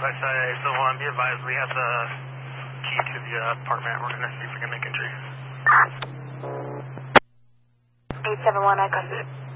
I say, so be advised, we have the key to the apartment. We're going to see if we can make entry. 871, I got it.